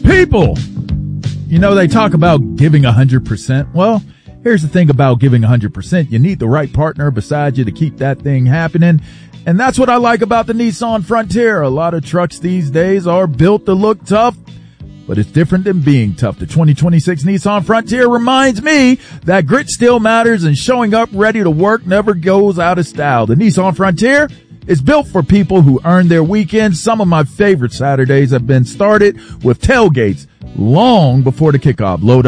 People, they talk about giving 100%. Well, here's the thing about giving 100%. You need the right partner beside you to keep that thing happening. And that's what I like about the Nissan Frontier. A lot of trucks these days are built to look tough, but it's different than being tough. The 2026 Nissan Frontier reminds me that grit still matters and showing up ready to work never goes out of style. The Nissan Frontier is built for people who earn their weekends. Some of my favorite Saturdays have been started with tailgates long before the kickoff. Load